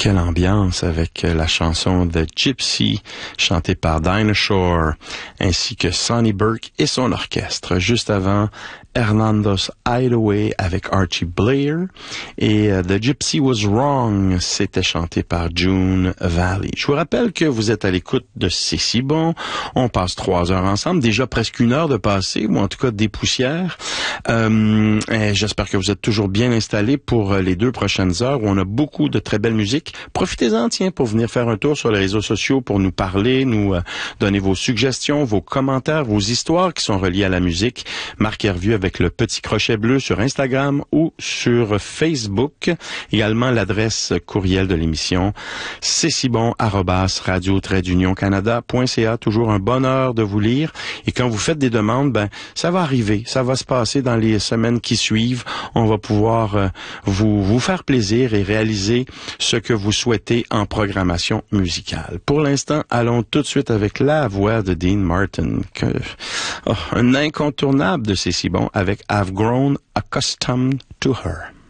Quelle ambiance avec la chanson The Gypsy, chantée par Dinah Shore, ainsi que Sonny Burke et son orchestre. Juste avant, Hernando's Hideaway avec Archie Blair et The Gypsy Was Wrong, c'était chanté par June Valley. Je vous rappelle que vous êtes à l'écoute de C'est si bon. On passe 3 heures ensemble, déjà presque 1 heure de passé, ou en tout cas des poussières. J'espère que vous êtes toujours bien installés pour les 2 prochaines heures où on a beaucoup de très belle musique. Profitez-en, tiens, pour venir faire un tour sur les réseaux sociaux pour nous parler, nous donner vos suggestions, vos commentaires, vos histoires qui sont reliées à la musique. Marc Hervieux avec le petit crochet bleu sur Instagram ou sur Facebook. Également l'adresse courriel de l'émission, c'est si bon @radio-canada.ca. Toujours un bonheur de vous lire. Et quand vous faites des demandes, ça va arriver, ça va se passer dans les semaines qui suivent. On va pouvoir vous faire plaisir et réaliser ce que vous souhaitez en programmation musicale. Pour l'instant, allons tout de suite avec la voix de Dean Martin, un incontournable de C'est si bon avec I've Grown Accustomed to Her.